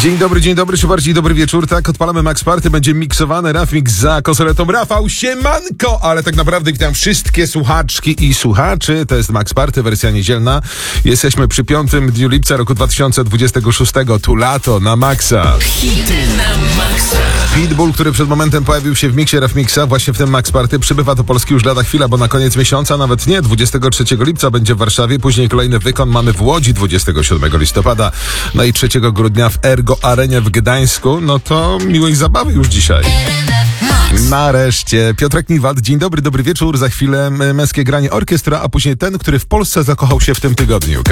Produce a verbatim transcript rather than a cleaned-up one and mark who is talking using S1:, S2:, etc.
S1: Dzień dobry, dzień dobry, czy bardziej dobry wieczór, tak? Odpalamy Max Party, będzie miksowany Raf Mix za konsoletą. Rafał, siemanko! Ale tak naprawdę witam wszystkie słuchaczki i słuchaczy. To jest Max Party, wersja niedzielna. Jesteśmy przy piątym dniu lipca roku dwa tysiące dwudziestego szóstego. Tu lato na Maxa.
S2: Hity na Maxa.
S1: Pitbull, który przed momentem pojawił się w miksie Raf Mixa, właśnie w tym Max Party, przybywa do Polski już lada chwila, bo na koniec miesiąca, nawet nie, dwudziestego trzeciego lipca będzie w Warszawie, później kolejny wykon mamy w Łodzi dwudziestego siódmego listopada, no i trzeciego grudnia w Ergo Arenie w Gdańsku. No to miłej zabawy już dzisiaj. Nareszcie. Piotrek Niwald, dzień dobry, dobry wieczór. Za chwilę męskie granie orkiestra, a później ten, który w Polsce zakochał się w tym tygodniu.